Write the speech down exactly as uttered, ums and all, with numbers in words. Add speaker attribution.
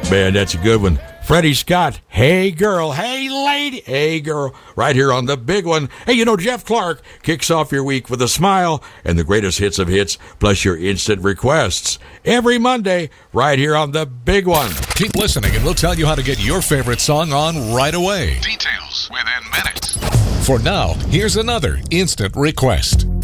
Speaker 1: Man, that's a good one. Freddie Scott, hey girl, hey lady, hey girl, right here on the big one. Hey, you know, Jeff Clark kicks off your week with a smile and the greatest hits of hits, plus your instant requests. Every Monday, right here on the big one.
Speaker 2: Keep listening and we'll tell you how to get your favorite song on right away. Details within minutes. For now, here's another instant request.